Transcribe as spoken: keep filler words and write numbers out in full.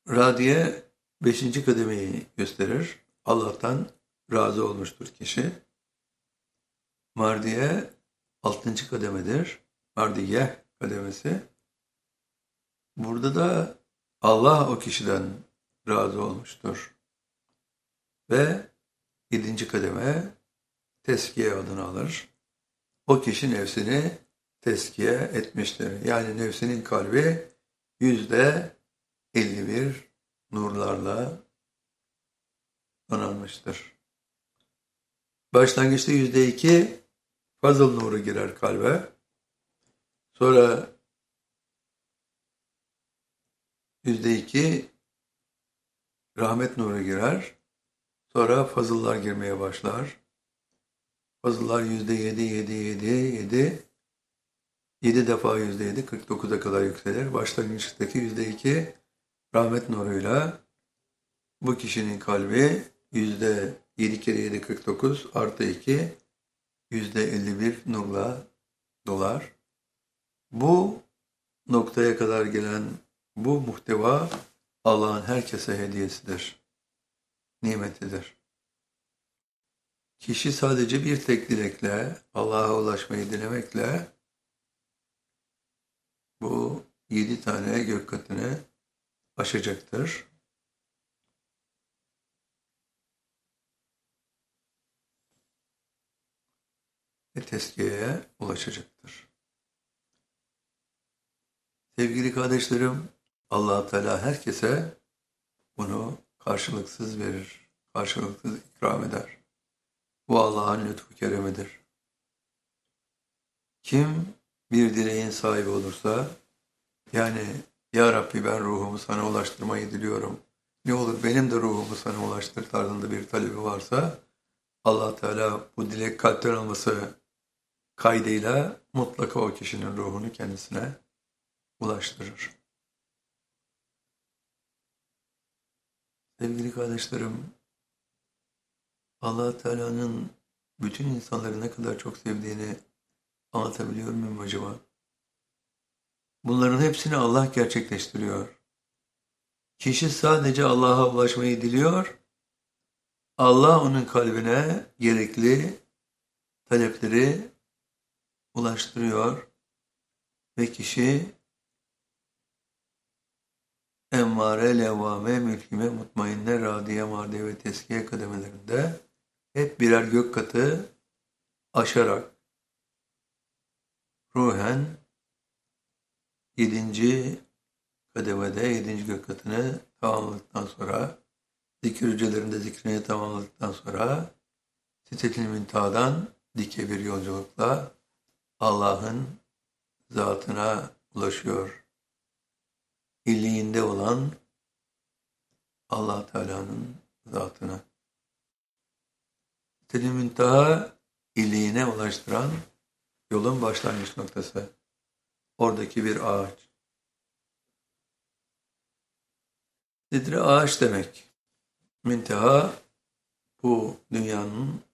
Radiye beşinci kademeyi gösterir. Allah'tan razı olmuştur kişi. Mardiye altıncı kademedir. Mardiye kademesi. Burada da Allah o kişiden razı olmuştur. Ve yedinci kademe teskiye adını alır. O kişi nefsini teskiye etmiştir. Yani nefsinin kalbi yüzde elli bir nurlarla donanmıştır. Başlangıçta yüzde iki fazıl nuru girer kalbe. Sonra yüzde iki rahmet nuru girer. Sonra fazıllar girmeye başlar. Fazıllar yüzde yedi, yedi, yedi, yedi. yedi defa yüzde yedi, kırk dokuza kadar yükselir. Başlangıçtaki yüzde iki rahmet nuruyla bu kişinin kalbi yüzde yedi kere yedi, kırk dokuz artı iki yüzde elli bir nurla dolar. Bu noktaya kadar gelen bu muhteva Allah'ın herkese hediyesidir, nimetidir. Kişi sadece bir tek dilekle, Allah'a ulaşmayı dilemekle bu yedi tane gök katını aşacaktır. Ve tezkiyeye ulaşacaktır. Sevgili kardeşlerim, Allah-u Teala herkese bunu karşılıksız verir, karşılıksız ikram eder. Bu Allah'ın lütfu keremidir. Kim bir dileğin sahibi olursa, yani Ya Rabbi ben ruhumu sana ulaştırmayı diliyorum, ne olur benim de ruhumu sana ulaştır tarzında bir talebi varsa, Allah Teala bu dilek kalpten olması kaydıyla mutlaka o kişinin ruhunu kendisine ulaştırır. Sevgili kardeşlerim, Allah Teala'nın bütün insanları ne kadar çok sevdiğini anlatabiliyor muyum acaba? Bunların hepsini Allah gerçekleştiriyor. Kişi sadece Allah'a ulaşmayı diliyor. Allah onun kalbine gerekli talepleri ulaştırıyor ve kişi emmare, levvame, mülkime, mutmainne, radiye, mardiye ve teskiye kademelerinde hep birer gök katı aşarak ruhen yedinci kademede yedinci gök katını tamamladıktan sonra zikir hücrelerinde zikrini tamamladıktan sonra Sitet-i Münteha'dan dike bir yolculukla Allah'ın zatına ulaşıyor. İlliğinde olan Allah Teala'nın zatına. Sitet-i Münteha illiğine ulaştıran yolun başlangıç noktası. Oradaki bir ağaç. Sidre ağaç demek. Münteha bu dünyanın